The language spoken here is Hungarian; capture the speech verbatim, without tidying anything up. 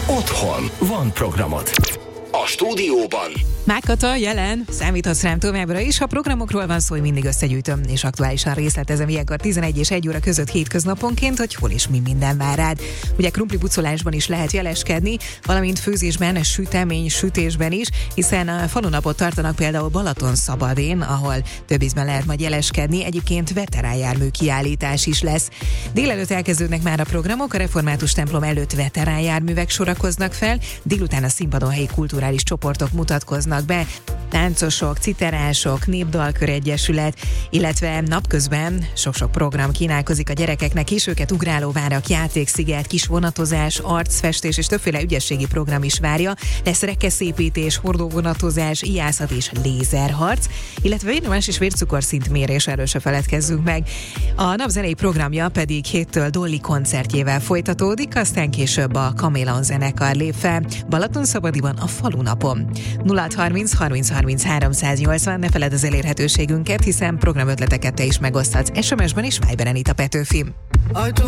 Otthon van programod. A stúdióban Mákata jelen, számíthatsz rám továbbra is. Ha programokról van szó, mindig összegyűjtöm, és aktuálisan részletezem ilyenkor tizenegy és egy óra között hétköznaponként, hogy hol és mi minden vár rád. Ugye krumplibucolásban is lehet jeleskedni, valamint főzésben, sütemény sütésben is, hiszen a falunapot tartanak például Balatonszabadén, ahol több ízben lehet majd jeleskedni, egyébként veteránjármű kiállítás is lesz. Délelőtt elkezdődnek már a programok, a református templom előtt veteránjárművek sorakoznak fel, délután a színpadon helyi kulturális csoportok mutatkoznak be, táncosok, citerások, népdalkör egyesület, illetve napközben sok-sok program kínálkozik a gyerekeknek is, őket ugrálóvárak, játéksziget, kis vonatozás, arcfestés és többféle ügyességi program is várja. Lesz rekeszépítés, hordóvonatozás, ijászat és lézerharc, illetve vérnyomás és vércukorszint mérés, erről se feledkezzünk meg. A napzenei programja pedig héttől Dolly koncertjével folytatódik, aztán később a Kameleon zenekar lép fel Balatonszabadiban a falunapon. nulla harminc harminc harminc háromszáznyolcvan, ne feledd az elérhetőségünket, hiszen programötleteket te is megoszthatsz es em es-ben és Viberen itt a Petőfi.